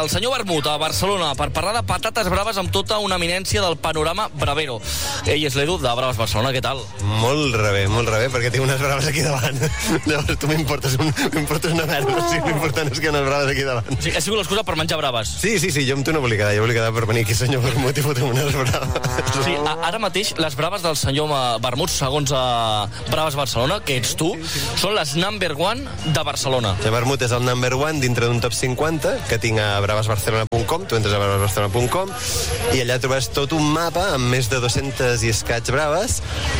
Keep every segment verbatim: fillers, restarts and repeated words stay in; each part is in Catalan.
el senyor Vermut a Barcelona per parlar de patates braves amb tota una eminència del panorama bravero. Ell és l'Edu de Braves Barcelona, què tal? Molt rebé, molt rebé, perquè tinc unes braves aquí davant. Llavors tu m'importes un, m'importes una merda, o sigui, l'important és que hi ha unes braves aquí davant. O sigui, ha sigut l'excusa per menjar braves? Sí, sí, sí, jo amb tu no volia quedar, jo volia quedar per venir aquí, senyor Vermut, i fotem unes braves. Sí, ara mateix les braves del senyor Vermut, segons a Braves Barcelona, que ets tu, són les number one de Barcelona. El Vermut és el number one dintre d'un top cinquanta que tinc a braves barcelona punt com, tu entres a braves barcelona punt com i allà trobes tot un mapa amb més de dues-centes i escaig braves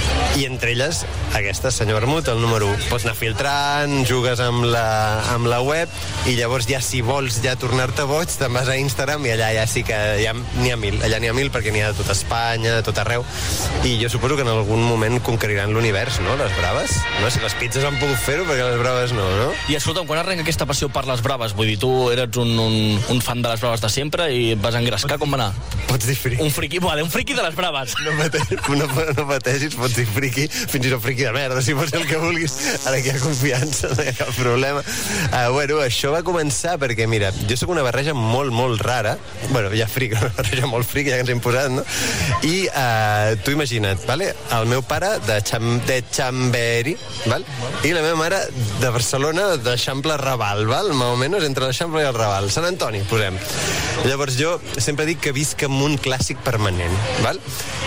i entre elles aquesta, senyor Vermut, el número u. Pots anar filtrant, jugues amb la, amb la web i llavors ja si vols ja tornar-te boig te'n vas a Instagram i allà ja sí que ja n'hi ha mil, allà n'hi ha mil perquè n'hi ha de tot Espanya, de tot arreu i jo suposo que en algun moment conqueriran l'univers, no, les braves? No, si les pizzas han pogut fer-ho perquè les braves no, no? I escolta'm, quan arrenca aquesta passió per les braves? Vull dir, tu eres un, un, un fan de les braves de sempre i et vas engrescar, com va anar? Pots dir friqui. Un friqui, vale, un friqui de les braves. No pateixis, no, no pateixis, pots dir friqui, fins i tot friqui de merda, si pots dir el que vulguis. Ara aquí hi ha confiança, no hi ha cap problema. Uh, bueno, això va començar perquè, mira, jo sóc una barreja molt, molt rara. Bueno, ja friqui, una barreja molt friqui, ja que ens hem posat, no? I uh, tu imagina't, vale? El meu pare de, Cham, de Chambéry, val? I la meva mare de Barcelona, de Xample Raval, val? Més o menys entre l'Eixample i el Raval. Sant Antoni, posem. Llavors jo sempre dic que visc en un clàssic permanent, val?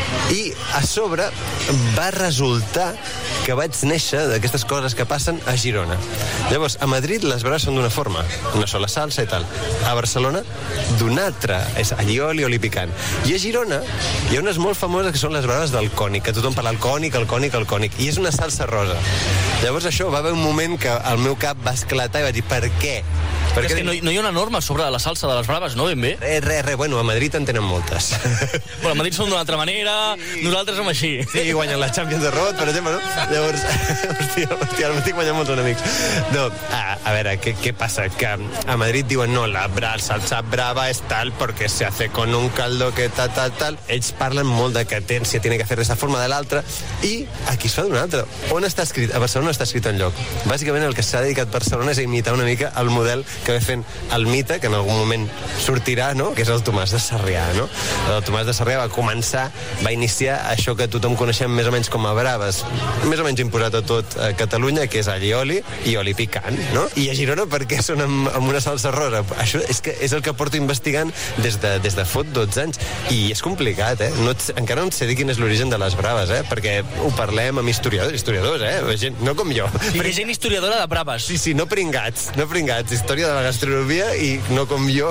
I a sobre va resultar que vaig néixer d'aquestes coses que passen a Girona. Llavors, a Madrid les braves són d'una forma, una sola salsa i tal. A Barcelona, d'una altra, és allioli, oli picant. I a Girona hi ha unes molt famoses que són les braves del cònic, que tothom parla el cònic, el cònic, el cònic, i és una salsa rosa. Llavors això va haver un moment que el meu cap va esclatar i va dir, per què? Perquè és que no, no hi ha una norma sobre la salsa de les braves, no, ben bé? Res, res, res. Bueno, a Madrid en tenen moltes. Bueno, a Madrid són d'una altra manera, sí. Nosaltres som així. Sí, guanyen la Champions de Robot, per exemple, no? Llavors, hòstia, hòstia, ara m'estic guanyant molts enemics. No, a, a veure, què, què passa? Que a Madrid diuen, no, la bra, salsa brava és tal perquè se hace con un caldo que tal, tal, tal. Ells parlen molt de que ten, se tiene que hacer d'esta forma de l'altra, i aquí es fa d'una altra. On està escrit? A Barcelona no està escrit enlloc. Bàsicament el que s'ha dedicat Barcelona és a imitar una mica el model que ve fent el mite, que en algun moment sortirà, no? Que és el Tomàs de Sarrià, no? El Tomàs de Sarrià va començar, va iniciar això que tothom coneixem més o menys com a braves, més o menys imposat a tot a Catalunya, que és allioli i oli picant, no? I a Girona perquè són amb, amb una salsa rosa. Això és, que és el que porto investigant des de, des de fot dotze anys, i és complicat, eh? No et, encara no sé dir quin és l'origen de les braves, eh? Perquè ho parlem amb historiadors, historiadors, eh? Gent, no com jo. Sí, hi ha gent historiadora de braves. Sí, sí, no pringats, no pringats. Història de la gastronomia i no com jo.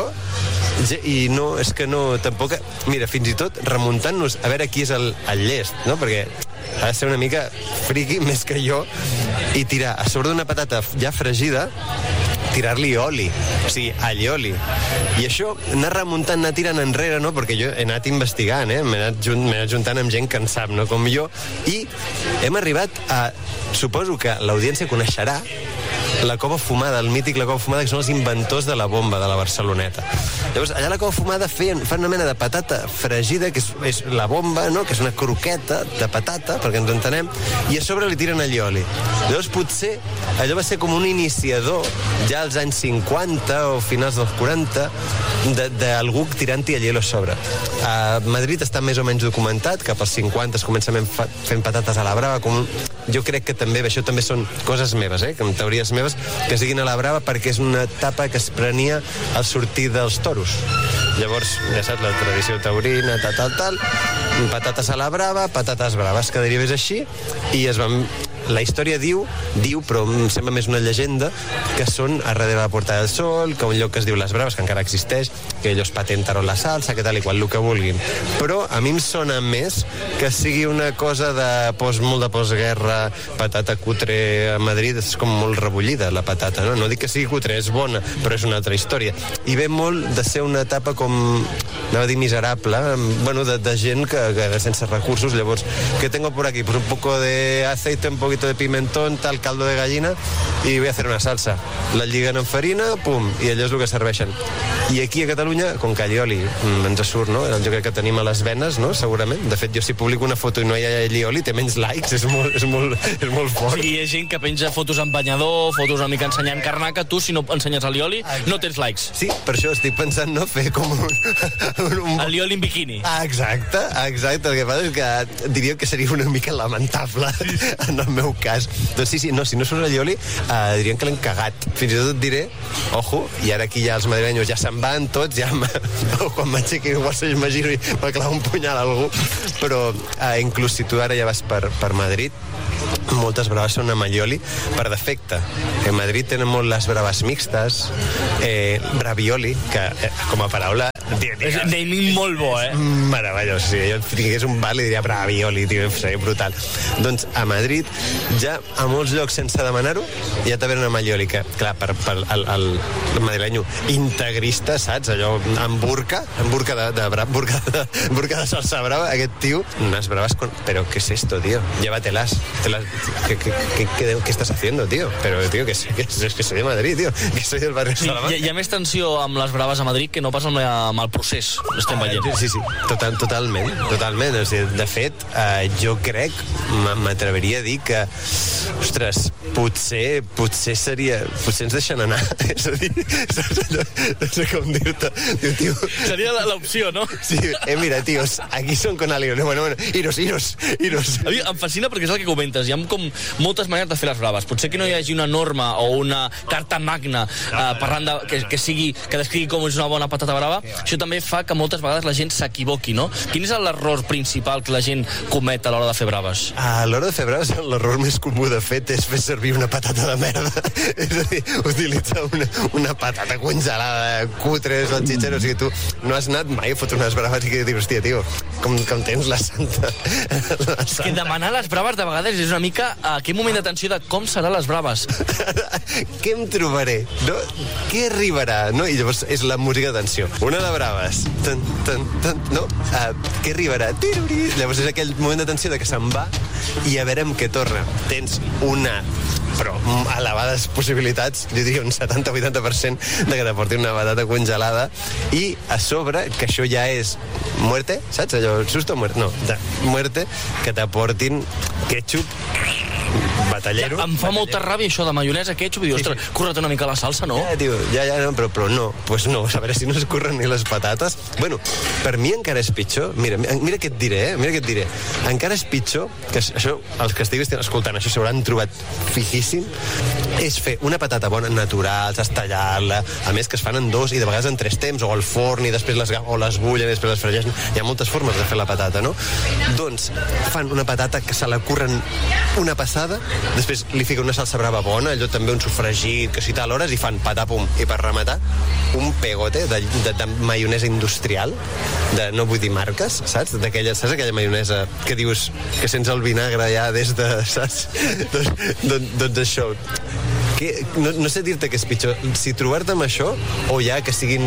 I no, és que no, tampoc... Mira, fins i tot remuntant-nos a veure qui és el, el llest, no? Perquè ha de ser una mica friqui més que jo i tirar a sobre d'una patata ja fregida, tirar-li oli, o sigui, allioli. I això, anar remuntant, anar tirant enrere, no? Perquè jo he anat investigant, eh? M'he anat, junt, m'he anat juntant amb gent que en sap, no? Com jo. I hem arribat a... Suposo que l'audiència coneixerà la Cova Fumada, el mític la Cova Fumada, que són els inventors de la bomba de la Barceloneta. Llavors, allà a la Cova Fumada feien, fan una mena de patata fregida, que és, és la bomba, no? Que és una croqueta de patata, perquè ens entenem, i a sobre li tiren allioli. Llavors, potser, allò va ser com un iniciador, ja als anys cinquanta o finals dels quaranta, d'algú tirant-hi allioli a sobre. A Madrid està més o menys documentat, cap als cinquanta es comença fent patates a la brava, com... Jo crec que també, això també són coses meves, eh? Que en teories meves, que siguin a la brava perquè és una etapa que es prenia al sortir dels toros. Llavors, ja saps, la tradició taurina, tal, tal, tal, patates a la brava, patates braves, que derives així, i es van... La història diu, diu, però em sembla més una llegenda, que són a darrere de la Puerta del Sol, que un lloc que es diu Les Braves, que encara existeix, que ells patentaron la salsa, que tal i qual, el que vulguin. Però a mi em sona més que sigui una cosa de post, molt de postguerra, patata cutre a Madrid, és com molt rebollida la patata, no? No dic que sigui cutre, és bona, però és una altra història. I ve molt de ser una etapa com, anava a dir miserable, bueno, de, de gent que, que sense recursos. Llavors, què tengo por aquí? Pues un poco de aceite, un poquito de pimentón, tal, caldo de gallina, i voy a hacer una salsa. La lliguen amb farina, pum, i allò és el que serveixen. I aquí a Catalunya, com que allioli ens surt, no? Jo crec que tenim a les venes, no? Segurament. De fet, jo si publico una foto i no hi ha allioli, té menys likes, és molt, és molt, és molt fort. O sigui, hi ha gent que penja fotos amb banyador, fotos una mica ensenyant carnaca, tu si no ensenyes allioli, no tens likes. Sí, per això estic pensant, no?, fer com un... un... Allioli en biquini. Ah, exacte, exacte. El que passa és que diria que seria una mica lamentable en el meu cas. Doncs sí, sí, no, si no surt allioli, eh, dirien que l'hem cagat. Fins i tot et diré, ojo, i ara aquí ja els madrilenyos ja se'n van tots, ja quan m'aixequi igual s'imagino i me clava un punyal a algú, però eh, inclús si tu ara ja vas per, per Madrid, moltes braves són amb allioli per defecte. En Madrid tenen molt les braves mixtes, eh, bravioli, que eh, com a paraula... Tio, tio, és naming molt bo, eh? Meravellós, sí. Jo si tingués un bar li diria bravioli, tio, seria brutal. Doncs a Madrid, ja a molts llocs sense demanar-ho, ja te venen amb allioli, que, clar, per, per el, el, el madrilenyo integrista, saps? Allò amb burca, amb burca de, de, de, burca de, burca de salsa brava, aquest tio, unas bravas con... Pero, ¿qué es esto, tío? Llévatelas. Te las... ¿Qué, qué, qué, qué, ¿Qué estás haciendo, tío? Pero, tío, que, que, que, que soy de Madrid, tío. Que soy del barrio sí, Salamanca. Hi, hi ha més tensió amb les braves a Madrid que no pas amb, la, amb el procés. Estem veient. Sí, sí, total, totalment. Totalment. O sigui, de fet, eh, jo crec, m'atreviria a dir que, ostres, potser, potser seria... Potser ens deixen anar. És a dir, no sé com dir-te. Tio, seria l'opció, no? Sí, eh, mira, tios, aquí són con alio. Bueno, bueno, iros, iros, iros. A mi em fascina perquè és el que comentes. Hi ha com moltes maneres de fer les braves. Potser que no hi hagi una norma o una carta magna eh, parlant de, que, que, sigui, que descrigui com és una bona patata brava. Això també fa que moltes vegades la gent s'equivoqui, no? Quin és l'error principal que la gent comet a l'hora de fer braves? A l'hora de fer braves, l'error més comú de fet és fer servir una patata de merda. És a dir, utilitzar una, una patata congelada, cutre, salchichero. O sigui, tu no has anat mai a fotre unes braves i que dius, hòstia, tio, com, com tens la santa... La santa. Que demanar les braves de vegades és una mica a aquest moment d'atenció de com seran les braves. Què em trobaré? No? Què arribarà? No? I llavors és la música d'atenció. Una de braves. Tan, tan, tan, no? Uh, què arribarà? Tiruri. Llavors és aquell moment d'atenció de que se'n va i a veure amb què torna. Tens una però elevades possibilitats, jo diria un setanta o vuitanta per cent de que t'aporti una patata congelada i a sobre, que això ja és muerte, saps? Allò, susto o muerte? No, de muerte, que t'aportin ketchup batallero. Ja, em fa molta ràbia això de maionesa, ketchup, i dius, ostres, sí, sí. Curra't una mica la salsa, no? Ja, tio, ja, ja, no, però, però no, pues no, a veure si no es curren ni les patates. Bueno, per mi encara és pitjor, mira, mira què et diré, eh? Mira què et diré. Encara és pitjor, que això, els que estiguis escoltant, això s'hauran trobat fijíssim, és fer una patata bona, natural, tallar-la, a més que es fan en dos i de vegades en tres temps, o al forn i després les, o les bullen i després les fregeixen. Hi ha moltes formes de fer la patata, no? Doncs fan una patata que se la curren una passada, després li fica una salsa brava bona, allò també un sofregit, que si tal hores, i fan patapum. I per rematar, un pegote de, de, de maionesa industrial, de, no vull dir marques, saps? D'aquella, saps aquella maionesa que dius que sents el vinagre ja des de, saps? doncs, doncs, doncs això. Que, no, no sé dir-te què és pitjor, si trobar-te amb això o ja que siguin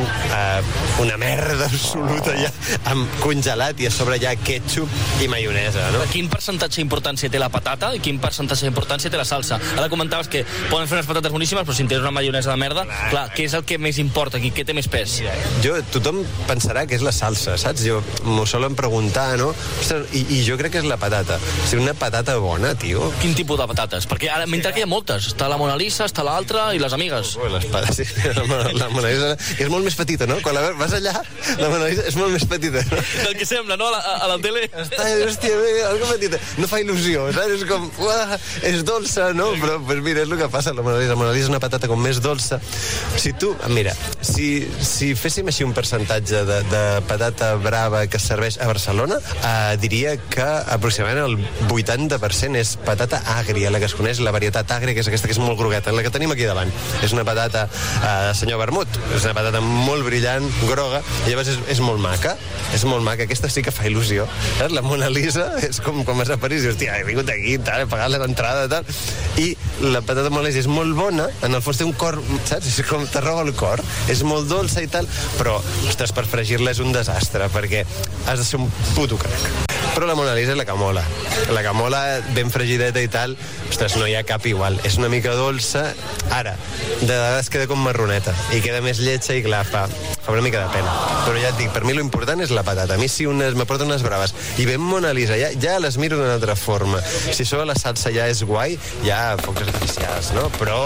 uh, una merda absoluta ja amb congelat i a sobre ja ketchup i maionesa, no? Quin percentatge d'importància té la patata i quin percentatge d'importància té la salsa? Ara comentaves que poden fer unes patates boníssimes, però si en tens una maionesa de merda, clar, clar, què és el que més importa aquí? Què té més pes? Jo, tothom pensarà que és la salsa, saps? Jo m'ho solen preguntar, no? I, i jo crec que és la patata. O sigui, una patata bona, tio. Quin tipus de patates? Perquè ara m'he entrat que hi ha moltes. Està la Mona Lisa, està l'altra i les amigues. Oh, les patates, sí, la, la Mona Lisa és molt més petita, no? Quan la vas allà, la Mona Lisa és molt més petita, no? El que sembla, no? A la, a la tele. Està, hòstia, algo petita. No fa il·lusió, saps? És com, uah, és dolça, no? Però, pues mira, és el que passa la Mona Lisa. La Mona Lisa és una patata com més dolça. Si tu, mira, si, si féssim així un percentatge de, de patata brava que es serveix a Barcelona, eh, diria que aproximadament el vuitanta per cent és patata àgria, la que es coneix, la varietat àgria, que és aquesta que és molt grogueta, la que tenim aquí davant. És una patata eh, senyor vermut, és una patata molt brillant, groga, i llavors és, és molt maca, és molt maca, aquesta sí que fa il·lusió. Saps? La Mona Lisa és com quan vas a París i dius, tia, he vingut aquí, tal, he pagat l'entrada, tal, i la patata Mona Lisa és molt bona, en el fons té un cor, saps? És com te roba el cor, és molt dolça i tal, però, ostres, per fregir-la és un desastre, perquè has de ser un puto crac. Però la Mona Lisa és la que mola. La que mola, ben fregideta i tal, ostres, no hi ha cap igual. És una mica dolça. Ara, de vegades queda com marroneta i queda més lletja i clar, fa, fa una mica de pena. Però ja et dic, per mi lo important és la patata. A mi si unes, m'aporten unes braves i ben Mona Lisa, ja, ja les miro d'una altra forma. Si sobre la salsa ja és guai, ja focs artificials, no? Però...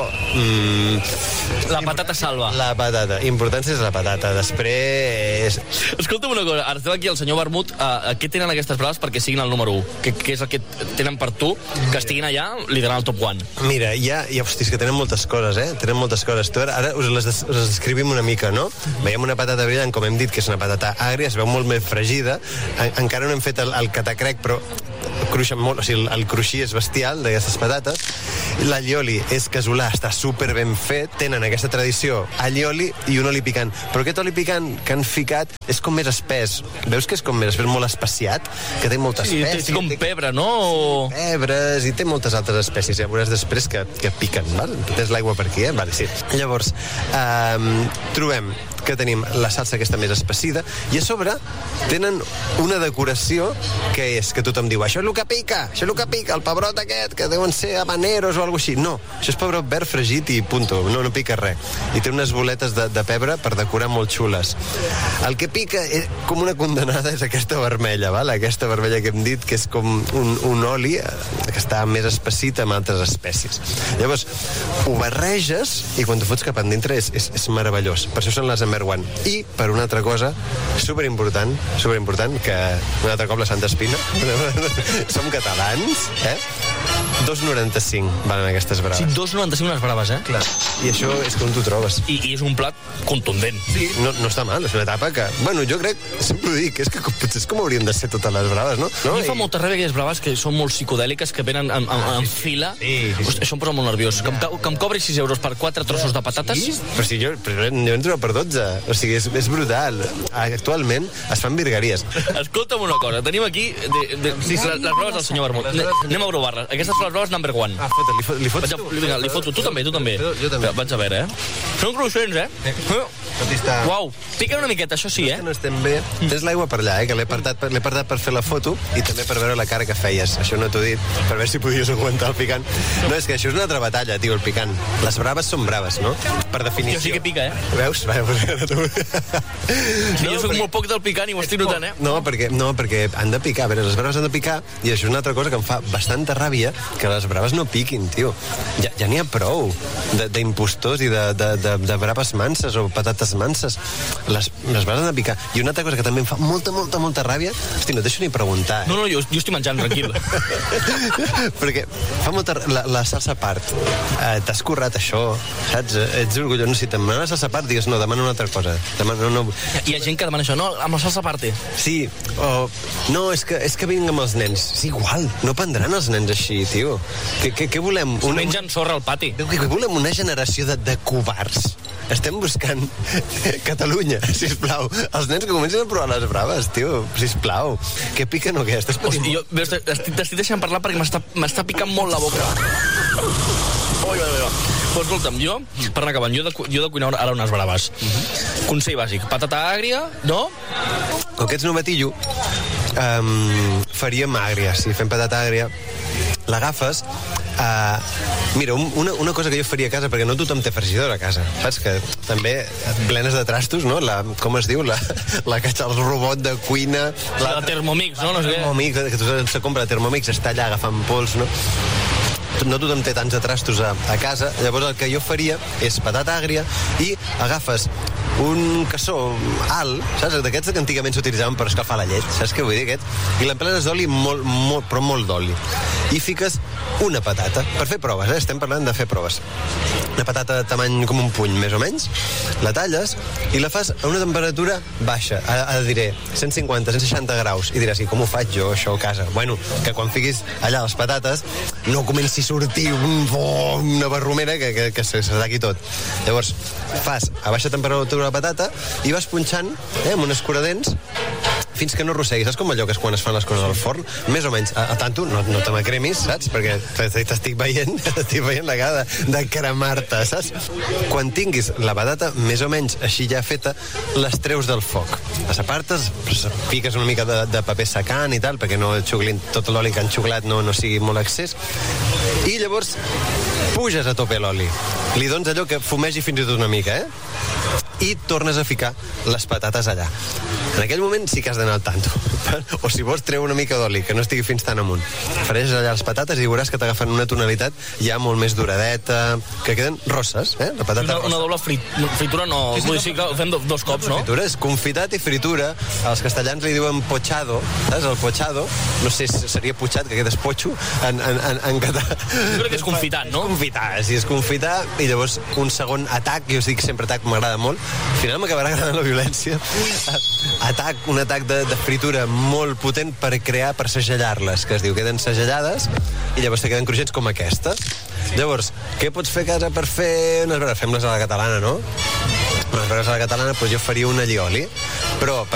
Mm, la patata salva. La patata. Importància és la patata. Després... Escolta'm una cosa, ara estem aquí el senyor Vermut. Uh, què tenen aquestes braves perquè siguin el número u? Què, què és el que tenen per tu que estiguin allà liderant el top one? Mira, ja, ja hostis, que tenen moltes coses, eh? Tenen moltes coses. Tu ara, ara us les, des, us les descrivim una mica, no? Veiem una patata brillant, com hem dit, que és una patata àgria, es veu molt més fregida. En, encara no hem fet el, el catacrec, però cruixen molt, o sigui, el, el cruixí és bestial d'aquestes patates. L'allioli és casolà, està super ben fet, tenen aquesta tradició, allioli i un oli picant. Però aquest oli picant que han ficat és com més espès. Veus que és com més espès, molt especiat, que té molta sí, espècie. Té com té... pebre, no? O... Pebres, i té moltes altres espècies. Ja veuràs després que, que piquen, val? Tens l'aigua per aquí, eh? Vale, sí. Llavors, um, trobem que tenim la salsa aquesta més espessida i a sobre tenen una decoració que és que tothom diu això és el que pica, això és el que pica, el pebrot aquest, que deuen ser habaneros o alguna així. No, això és pebrot verd fregit i punto, no, no pica res. I té unes boletes de, de pebre per decorar molt xules. El que pica és, com una condenada és aquesta vermella, val? Aquesta vermella que hem dit que és com un, un oli que està més espessit amb altres espècies. Llavors, ho barreges i quan t'ho fots cap endintre és, és, és meravellós. Per això són les number one. I, per una altra cosa, superimportant, superimportant, que un altre cop la Santa Espina, som catalans, eh? dos noranta-cinc valen aquestes braves. Sí, dos noranta-cinc unes braves, eh? Clar. I això és com tu trobes. I, i és un plat contundent. Sí, no, no està mal, és una etapa que... Bueno, jo crec, sempre ho dic, és que potser és com haurien de ser totes les braves, no? no? A mi fa I... molta ràbia aquelles braves que són molt psicodèliques, que venen en, en, en fila. Sí, sí, sí. Hosti, això em posa molt nerviós. Que em, que em cobri sis euros per quatre trossos de patates. Sí? Però si jo, però jo entro per dotze. O sigui, és, és brutal. Actualment es fan virgueries. Escolta'm una cosa, tenim aquí de, de, sí, les, les braves del senyor Vermut. Anem a provar-les. Aquestes són les braves number one. Ah, fota, li, fot, li fots Vaig a, tu? vinga, li foto. Tu també, tu també. Jo, jo també. Vaig a veure, eh? Són cruixents, eh? eh. Està... Uau, pica una miqueta, això sí, eh? No estem bé. Tens l'aigua per allà, eh? Que l'he apartat, per, l'he apartat per fer la foto i també per veure la cara que feies. Això no t'ho he dit, per veure si podies aguantar el picant. No, és que això és una altra batalla, tio, el picant. Les braves són braves, no? Per definició. Jo sí que pica, eh? Veus? Va, pues, tu. Sí, no, jo soc perquè... molt poc del picant i ho estic notant, eh? No, perquè, no, perquè han de picar. A veure, les braves han de picar i això és una altra cosa que em fa bastanta ràbia, que les braves no piquin, tio. Ja, ja n'hi ha prou d'impostors i de, de, de, de braves manses o patates manses. Les, les braves han de picar. I una altra cosa que també em fa molta, molta, molta ràbia, hosti, no et deixo ni preguntar. Eh? No, no, jo, jo estic menjant, tranquil. Perquè fa molta... La, la salsa a part. Eh, T'has currat això, saps? Ets orgullós. No, si te'n demana la salsa a part, digues, no, demana una altra cosa. Demana, no, no... Hi ha gent que demana això, no, amb la salsa a part. Sí, o... No, és que, és que vinc amb els nens. És igual, no prendran els nens així, tio. Què, què, què volem? Una... mengen sorra al pati. Què, què volem? Una generació de, de covards. Estem buscant Catalunya, sisplau. Els nens que comencen a provar les braves, tio, sisplau. Què piquen o què? Estàs patint? Hosti, jo t'estic, t'estic deixant parlar perquè m'està picant molt la boca. Ui, ui, ui. Però escolta'm, jo, per anar acabant, jo de, jo de cuinar ara unes braves. Uh-huh. Consell bàsic, patata àgria, no? Com que ets novatillo, um, faríem àgria, si fem patata àgria. L'agafes, uh, mira, un, una, una cosa que jo faria a casa, perquè no tothom té fregidora a casa, saps? Que també plenes de trastos, no? La, com es diu? La, la que el robot de cuina... La, la Thermomix, no? no sé Thermomix, que tothom se compra la Thermomix, està allà agafant pols, no? No tothom té tants de trastos a, a casa, llavors el que jo faria és patata àgria i agafes un cassó alt, saps? D'aquests que antigament s'utilitzaven per escalfar la llet, saps què vull dir aquest? I l'emplenes d'oli, molt, molt, però molt d'oli. I fiques una patata, per fer proves, eh? Estem parlant de fer proves. Una patata de tamany com un puny, més o menys, la talles i la fas a una temperatura baixa, a, a diré, cent cinquanta, cent seixanta graus, i diràs, i com ho faig jo, això, a casa? Bueno, que quan fiquis allà les patates no comenci a sortir un, oh, una barromera que, que, que se s'ataqui tot. Llavors, fas a baixa temperatura la patata i vas punxant, eh, amb un escuradents, fins que no rossegui. Saps com allò que és quan es fan les coses al forn? Més o menys, a, a tanto, no, no te m'acremis, saps? Perquè t'estic veient, t'estic veient la cara de, de cremar-te, saps? Quan tinguis la patata més o menys així ja feta, les treus del foc. Les apartes, piques una mica de, de paper secant i tal, perquè no xuclin tot l'oli que han xuclat no, no sigui molt excés. I llavors puges a tope l'oli. Li dones allò que fumegi fins i tot una mica, eh? I tornes a ficar les patates allà. En aquell moment sí que has d'anar al tanto. O si vols treu una mica d'oli, que no estigui fins tan amunt. Fareixes allà les patates i veuràs que t'agafen una tonalitat ja molt més duradeta, que queden rosses, eh? La patata una, rossa. una doble frit, fritura no, sí, sí, vull dir que ho fem do, dos cops, no? Fritura és confitat i fritura. Els castellans li diuen pochado, saps? El pochado, no sé si seria potxat, que aquest és potxo, en, en, en, en català. Jo crec que és confitat, no? Confitar, sí, és confitar, i llavors un segon atac, jo dic sempre atac, m'agrada molt, al final m'acabarà agradant la violència. Atac, un atac de, de fritura molt potent per crear, per segellar-les, que es diu, queden segellades, i llavors te queden cruixents com aquestes. Llavors, què pots fer a casa per fer unes... Fem-les a la catalana, no? Unes braves a la catalana, doncs jo faria un allioli, però